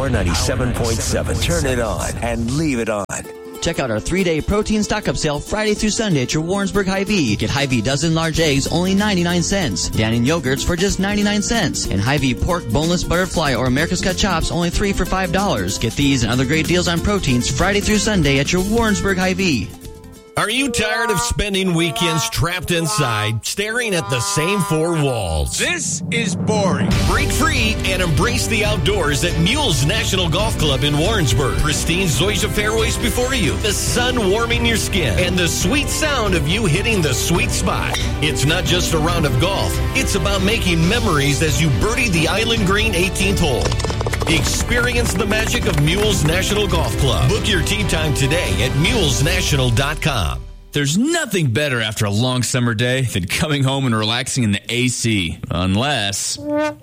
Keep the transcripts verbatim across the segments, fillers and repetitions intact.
ninety-seven point seven. Turn it on and leave it on. Check out our three-day protein stock-up sale Friday through Sunday at your Warrensburg Hy-Vee. Get Hy-Vee dozen large eggs, only ninety-nine cents. Dannon yogurts for just ninety-nine cents. And Hy-Vee pork boneless butterfly or America's Cut chops, only three for five dollars. Get these and other great deals on proteins Friday through Sunday at your Warrensburg Hy-Vee. Are you tired of spending weekends trapped inside, staring at the same four walls? This is boring. Break free and embrace the outdoors at Mules National Golf Club in Warrensburg. Pristine Zoysia fairways before you, the sun warming your skin, and the sweet sound of you hitting the sweet spot. It's not just a round of golf. It's about making memories as you birdie the Island Green eighteenth hole. Experience the magic of Mules National Golf Club. Book your tee time today at mules national dot com. There's nothing better after a long summer day than coming home and relaxing in the A C. Unless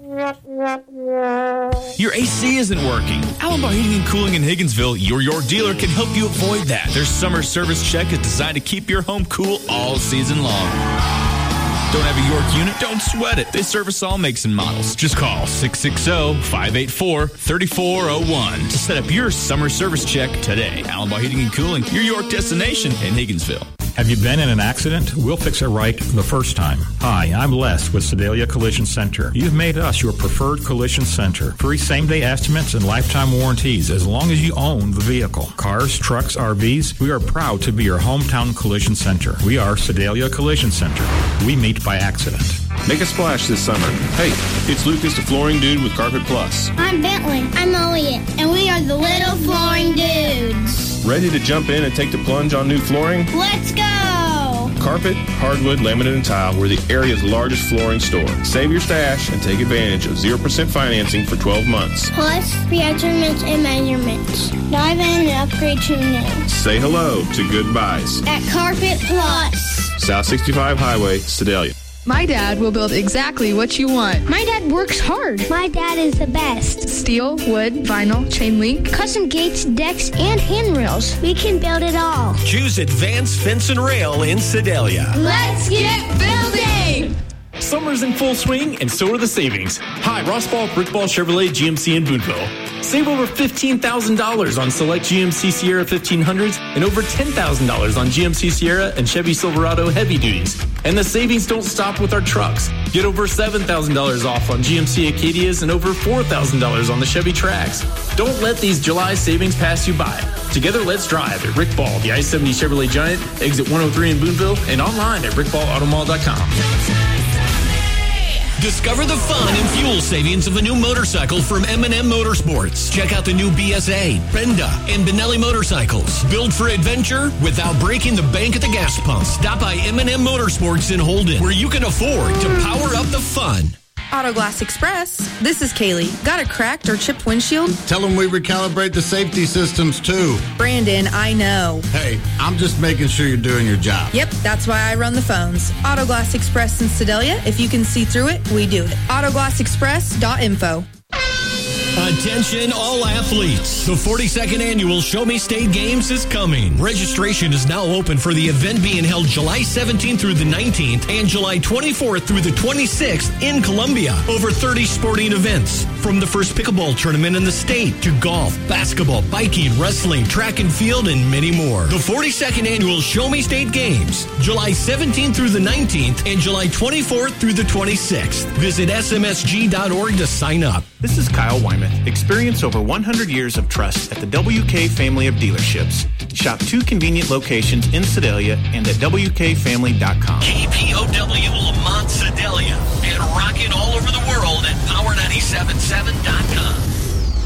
your A C isn't working. Allenbar Heating and Cooling in Higginsville, your York dealer, can help you avoid that. Their summer service check is designed to keep your home cool all season long. Don't have a York unit? Don't sweat it. They service all makes and models. Just call six six zero, five eight four, three four zero one to set up your summer service check today. Allenbar Heating and Cooling, your York destination in Higginsville. Have you been in an accident? We'll fix it right the first time. Hi, I'm Les with Sedalia Collision Center. You've made us your preferred collision center. Free same-day estimates and lifetime warranties as long as you own the vehicle. Cars, trucks, R Vs, we are proud to be your hometown collision center. We are Sedalia Collision Center. We meet by accident. Make a splash this summer. Hey, it's Lucas, the flooring dude with Carpet Plus. I'm Bentley. I'm Elliot. And we are the Little Flooring Dudes. Ready to jump in and take the plunge on new flooring? Let's go! Carpet, hardwood, laminate, and tile, we're the area's largest flooring store. Save your stash and take advantage of zero percent financing for twelve months. Plus, free measurements and measurements. Dive in and upgrade to new. Say hello to good buys. At Carpet Plus. South sixty-five Highway, Sedalia. My dad will build exactly what you want. My dad works hard. My dad is the best. Steel, wood, vinyl, chain link, custom gates, decks, and handrails. We can build it all. Choose Advanced Fence and Rail in Sedalia. Let's get building! Summer's in full swing, and so are the savings. Hi, Ross Ball, Brick Ball Chevrolet G M C in Boonville. Save over fifteen thousand dollars on select G M C Sierra fifteen hundreds and over ten thousand dollars on G M C Sierra and Chevy Silverado heavy duties. And the savings don't stop with our trucks. Get over seven thousand dollars off on G M C Acadias and over four thousand dollars on the Chevy Trax. Don't let these July savings pass you by. Together, let's drive at Rick Ball, the I seventy Chevrolet Giant, exit one oh three in Boonville, and online at rick ball auto mall dot com. Discover the fun and fuel savings of a new motorcycle from M and M Motorsports. Check out the new B S A, Brenda, and Benelli motorcycles. Built for adventure without breaking the bank at the gas pump. Stop by M and M Motorsports in Holden, where you can afford to power up the fun. Autoglass Express. This is Kaylee. Got a cracked or chipped windshield? Tell them we recalibrate the safety systems too. Brandon, I know. Hey, I'm just making sure you're doing your job. Yep, that's why I run the phones. Autoglass Express in Sedalia. If you can see through it, we do it. autoglass express dot info. Attention all athletes. The forty-second annual Show Me State Games is coming. Registration is now open for the event being held July seventeenth through the nineteenth and July twenty-fourth through the twenty-sixth in Columbia. Over thirty sporting events, from the first pickleball tournament in the state to golf, basketball, biking, wrestling, track and field, and many more. The forty-second annual Show Me State Games, July seventeenth through the nineteenth and July twenty-fourth through the twenty-sixth. Visit S M S G dot org to sign up. This is Kyle Wyman. Experience over one hundred years of trust at the W K family of dealerships. Shop two convenient locations in Sedalia and at W K family dot com. K P O W Lamont Sedalia and rocking all over the world at power nine seven seven dot com.